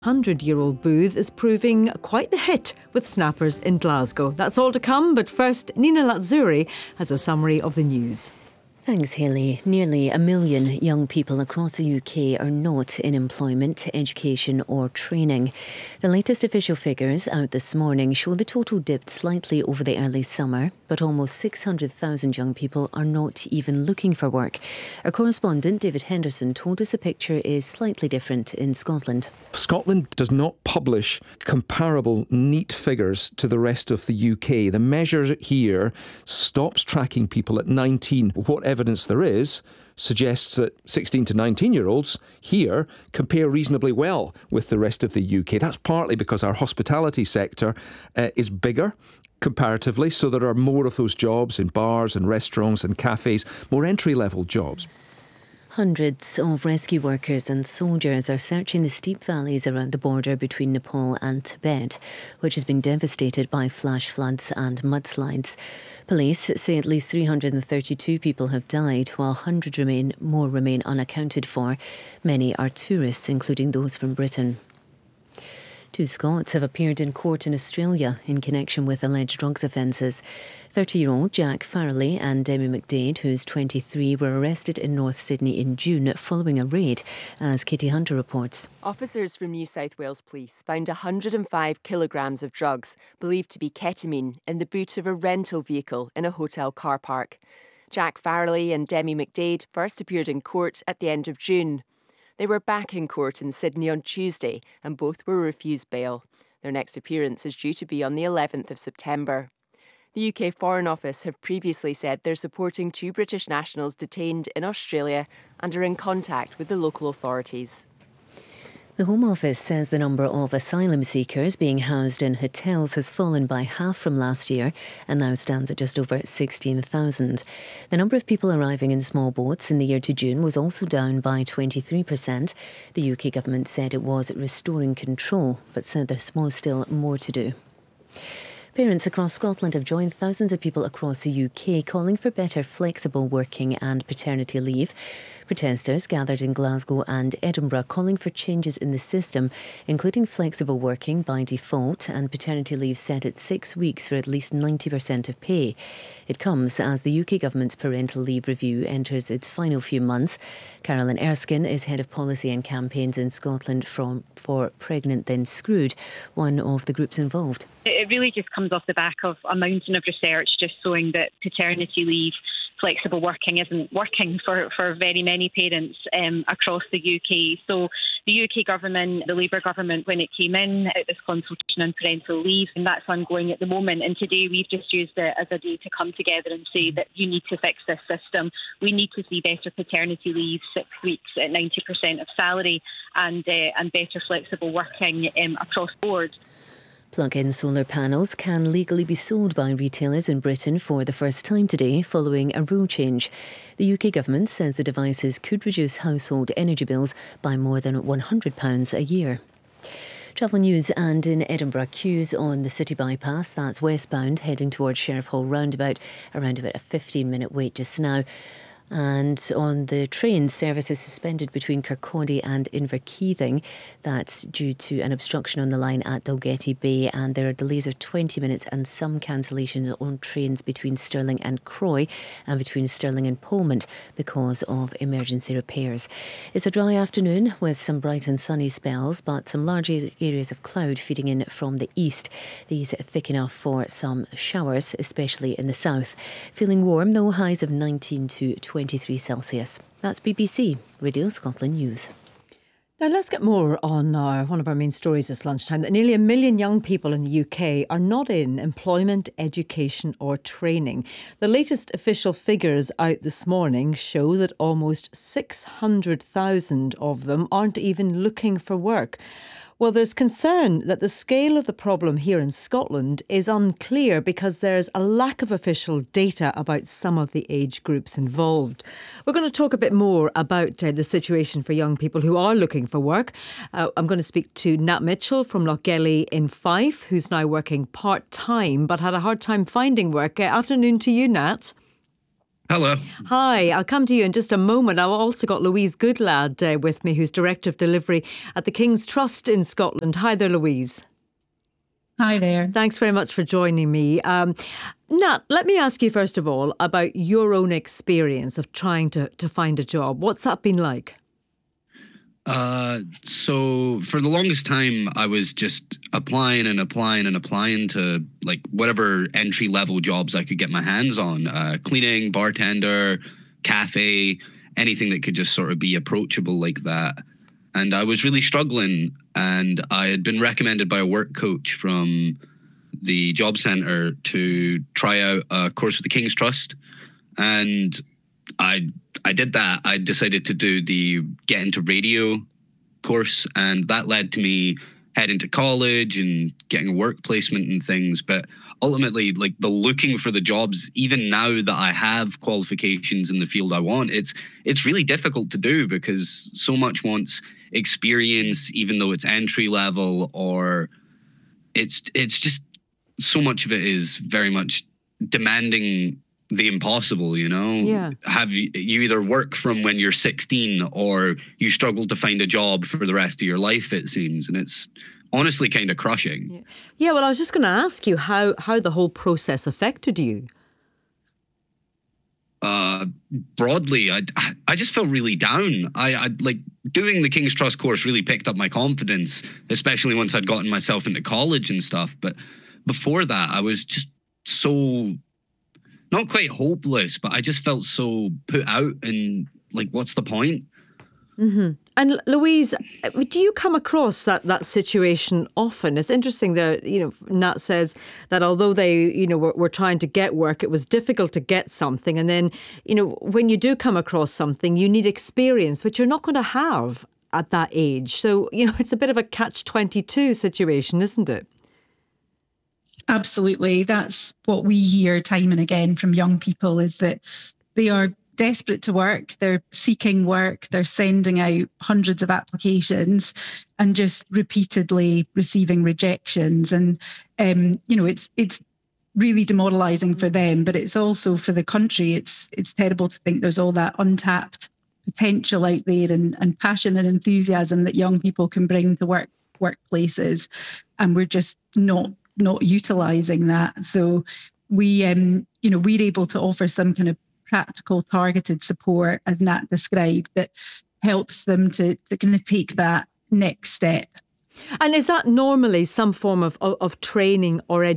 100-year-old booth is proving quite the hit with snappers in Glasgow. That's all to come, but first, Nina Lazzuri has a summary of the news. Thanks, Hayley. Nearly 1 million young people across the UK are not in employment, education or training. The latest official figures out this morning show the total dipped slightly over the early summer, but almost 600,000 young people are not even looking for work. Our correspondent David Henderson told us the picture is slightly different in Scotland. Scotland does not publish comparable neat figures to the rest of the UK. The measure here stops tracking people at 19. What evidence there is suggests that 16 to 19-year-olds here compare reasonably well with the rest of the UK. That's partly because our hospitality sector is bigger comparatively, so there are more of those jobs in bars and restaurants and cafes, more entry-level jobs. Hundreds of rescue workers and soldiers are searching the steep valleys around the border between Nepal and Tibet, which has been devastated by flash floods and mudslides. Police say at least 332 people have died, while 100 more remain unaccounted for. Many are tourists, including those from Britain. 2 Scots have appeared in court in Australia in connection with alleged drugs offences. 30-year-old Jack Farrelly and Demi McDade, who's 23, were arrested in North Sydney in June following a raid, as Katie Hunter reports. Officers from New South Wales Police found 105 kilograms of drugs, believed to be ketamine, in the boot of a rental vehicle in a hotel car park. Jack Farrelly and Demi McDade first appeared in court at the end of June. They were back in court in Sydney on Tuesday and both were refused bail. Their next appearance is due to be on the 11th of September. The UK Foreign Office have previously said they're supporting 2 British nationals detained in Australia and are in contact with the local authorities. The Home Office says the number of asylum seekers being housed in hotels has fallen by half from last year and now stands at just over 16,000. The number of people arriving in small boats in the year to June was also down by 23%. The UK government said it was restoring control, but said there was still more to do. Parents across Scotland have joined thousands of people across the UK calling for better flexible working and paternity leave. Protesters gathered in Glasgow and Edinburgh calling for changes in the system, including flexible working by default and paternity leave set at 6 weeks for at least 90% of pay. It comes as the UK government's parental leave review enters its final few months. Carolyn Erskine is head of policy and campaigns in Scotland for Pregnant Then Screwed, one of the groups involved. It really just comes off the back of a mountain of research just showing that paternity leave, flexible working isn't working for very many parents across the UK. So the UK government, the Labour government, when it came in, out this consultation on parental leave, and that's ongoing at the moment. And today we've just used it as a day to come together and say that you need to fix this system. We need to see better paternity leave, 6 weeks at 90% of salary, and better flexible working across the board. Plug-in solar panels can legally be sold by retailers in Britain for the first time today following a rule change. The UK government says the devices could reduce household energy bills by more than £100 a year. Travel news, and in Edinburgh, queues on the city bypass, that's westbound, heading towards Sheriff Hall roundabout, around about a 15-minute wait just now. And on the train, service is suspended between Kirkcaldy and Inverkeithing. That's due to an obstruction on the line at Dalgety Bay, and there are delays of 20 minutes and some cancellations on trains between Stirling and Croy and between Stirling and Polmont because of emergency repairs. It's a dry afternoon with some bright and sunny spells, but some large areas of cloud feeding in from the east. These thick enough for some showers, especially in the south. Feeling warm though, highs of 19 to 23 Celsius. That's BBC Radio Scotland News. Now let's get more on one of our main stories this lunchtime, that nearly 1 million young people in the UK are not in employment, education or training. The latest official figures out this morning show that almost 600,000 of them aren't even looking for work. Well, there's concern that the scale of the problem here in Scotland is unclear because there's a lack of official data about some of the age groups involved. We're going to talk a bit more about the situation for young people who are looking for work. I'm going to speak to Nat Mitchell from Lochgelly in Fife, who's now working part-time but had a hard time finding work. Afternoon to you, Nat. Hello. Hi, I'll come to you in just a moment. I've also got Louise Goodlad with me, who's Director of Delivery at the King's Trust in Scotland. Hi there, Louise. Hi there. Thanks very much for joining me. Nat, let me ask you first of all about your own experience of trying to find a job. What's that been like? So for the longest time, I was just applying to like whatever entry level jobs I could get my hands on, cleaning, bartender, cafe, anything that could just sort of be approachable like that. And I was really struggling, and I had been recommended by a work coach from the job centre to try out a course with the King's Trust. And I did that. I decided to do the Get Into Radio course, and that led to me heading to college and getting a work placement and things. But ultimately, like the looking for the jobs, even now that I have qualifications in the field I want, it's really difficult to do because so much wants experience, even though it's entry level, or it's just so much of it is very much demanding the impossible, you know? Yeah. Have you either work from when you're 16 or you struggle to find a job for the rest of your life, it seems. And it's honestly kind of crushing. Yeah, well, I was just going to ask you how the whole process affected you. Broadly, I just felt really down. I like doing the King's Trust course really picked up my confidence, especially once I'd gotten myself into college and stuff. But before that, I was just so not quite hopeless, but I just felt so put out and like, what's the point? Mm-hmm. And Louise, do you come across that situation often? It's interesting that, Nat says that although they, were trying to get work, it was difficult to get something. And then, when you do come across something, you need experience, which you're not going to have at that age. So, it's a bit of a catch-22 situation, isn't it? Absolutely. That's what we hear time and again from young people, is that they are desperate to work. They're seeking work. They're sending out hundreds of applications and just repeatedly receiving rejections. And, it's really demoralising for them, but it's also for the country. It's terrible to think there's all that untapped potential out there and passion and enthusiasm that young people can bring to workplaces. And we're just not utilising that. So we're able to offer some kind of practical targeted support, as Nat described, that helps them to kind of take that next step. And is that normally some form of training or